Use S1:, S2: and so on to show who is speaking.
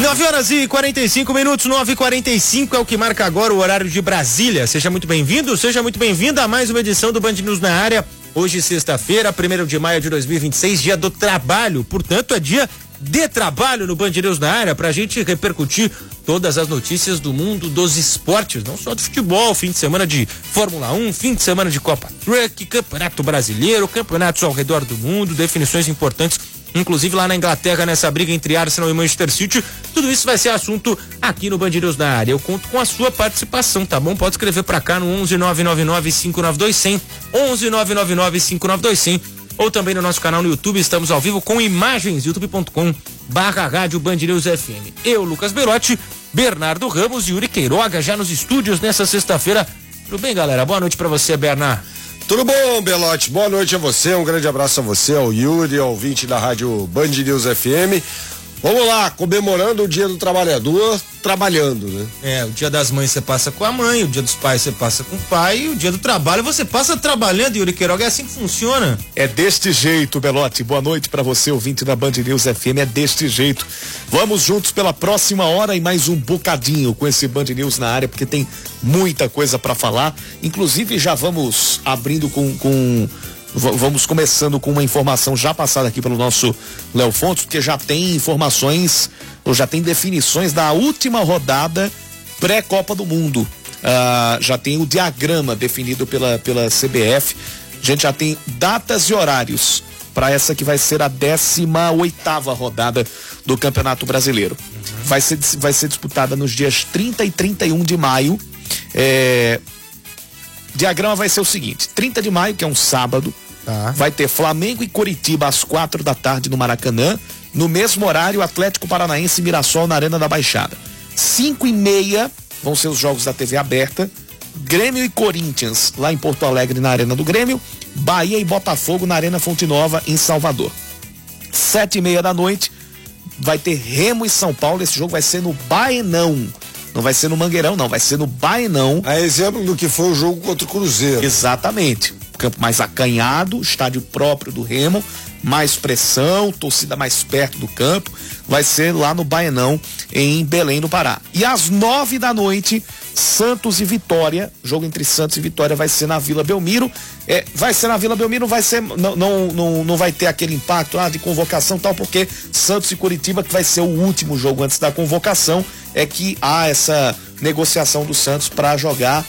S1: 9h45, 9h45 é o que marca agora o horário de Brasília. Seja muito bem-vindo, seja muito bem-vinda a mais uma edição do Band News na área. Hoje, sexta-feira, 1º de maio de 2026, dia do trabalho. Portanto, é dia de trabalho no Band News na área pra gente repercutir todas as notícias do mundo dos esportes, não só do futebol, fim de semana de Fórmula 1, fim de semana de Copa Truck, Campeonato Brasileiro, campeonatos ao redor do mundo, definições importantes, inclusive lá na Inglaterra, nessa briga entre Arsenal e Manchester City. Tudo isso vai ser assunto aqui no Band News na área. Eu conto com a sua participação, tá bom? Pode escrever pra cá no 11-999-592-100, 11-999-592-100, ou também no nosso canal no YouTube. Estamos ao vivo com imagens, youtube.com/rádio Band News FM. Eu, Lucas Belotti, Bernardo Ramos e Yuri Queiroga já nos estúdios nessa sexta-feira. Tudo bem, galera? Boa noite pra você, Bernardo.
S2: Tudo bom, Belotti? Boa noite a você, um grande abraço a você, ao Yuri, ao ouvinte da rádio Band News FM. Vamos lá, comemorando o Dia do Trabalhador, trabalhando, né?
S1: O Dia das Mães você passa com a mãe, o Dia dos Pais você passa com o pai, e o Dia do Trabalho você passa trabalhando, Yuri Queiroga. É assim que funciona?
S3: É deste jeito, Belotti. Boa noite pra você, ouvinte da Band News FM. É deste jeito. Vamos juntos pela próxima hora e mais um bocadinho com esse Band News na área, porque tem muita coisa pra falar. Inclusive, já vamos abrindo vamos começando com uma informação já passada aqui pelo nosso Léo Fontes, porque já tem informações, ou já tem definições da última rodada pré-Copa do Mundo. Já tem o diagrama definido pela CBF. A gente já tem datas e horários para essa que vai ser a 18ª rodada do Campeonato Brasileiro. Vai ser disputada nos dias 30 e 31 de maio. O diagrama vai ser o seguinte: 30 de maio, que é um sábado, vai ter Flamengo e Coritiba às 4 da tarde no Maracanã. No mesmo horário, Atlético Paranaense e Mirassol na Arena da Baixada. 5h30 vão ser os jogos da TV aberta. Grêmio e Corinthians lá em Porto Alegre na Arena do Grêmio. Bahia e Botafogo na Arena Fonte Nova em Salvador. 7h30 da noite vai ter Remo e São Paulo. Esse jogo vai ser no Baenão. Não vai ser no Mangueirão, não, vai ser no Baenão.
S2: A exemplo do que foi o jogo contra o Cruzeiro.
S3: Exatamente. Campo mais acanhado, estádio próprio do Remo, mais pressão, torcida mais perto do campo. Vai ser lá no Baenão, em Belém do Pará. E às 9 da noite, Santos e Vitória. Jogo entre Santos e Vitória vai ser na Vila Belmiro. Vai ser na Vila Belmiro, não vai ter aquele impacto de convocação e tal, porque Santos e Coritiba, que vai ser o último jogo antes da convocação, é que há essa negociação do Santos para jogar